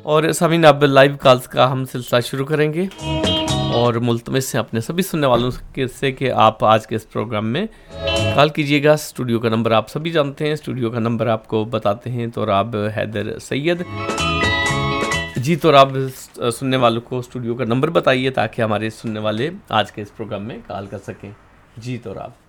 और सामीन अब लाइव कॉल्स का हम सिलसिला शुरू करेंगे और मुल्तमस हैं अपने सभी सुनने वालों से कि आप आज के इस प्रोग्राम में कॉल कीजिएगा। स्टूडियो का नंबर आप सभी जानते हैं, स्टूडियो का नंबर आपको बताते हैं तो राब हैदर सैयद जी। तो राब सुनने वालों को स्टूडियो का नंबर बताइए ताकि हमारे सुनने वाले आज के इस प्रोग्राम में कॉल कर सकें जी। तो राब